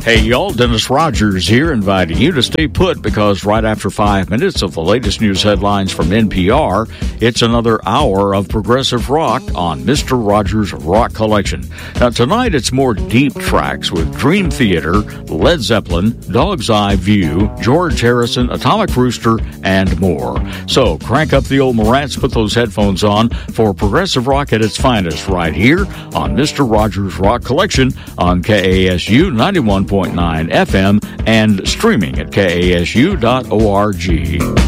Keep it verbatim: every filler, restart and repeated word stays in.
Hey y'all, Dennis Rogers here, inviting you to stay put because right after five minutes of the latest news headlines from N P R, it's another hour of progressive rock on Mister Rogers' Rock Collection. Now tonight it's more deep tracks with Dream Theater, Led Zeppelin, Dog's Eye View, George Harrison, Atomic Rooster, and more. So crank up the old Marantz, put those headphones on for progressive rock at its finest right here on Mister Rogers' Rock Collection on K A S U ninety-one point nine F M and streaming at K A S U dot org.